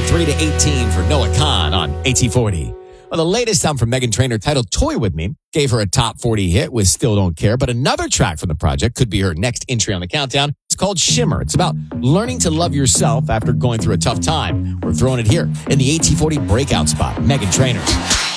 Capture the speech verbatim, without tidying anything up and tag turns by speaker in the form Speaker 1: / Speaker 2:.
Speaker 1: three to eighteen for Noah Khan on A T forty. Well, the latest song from Meghan Trainor, titled Toy With Me, gave her a top forty hit with Still Don't Care. But another track from the project could be her next entry on the countdown. It's called Shimmer. It's about learning to love yourself after going through a tough time. We're throwing it here in the A T forty breakout spot. Meghan Trainor.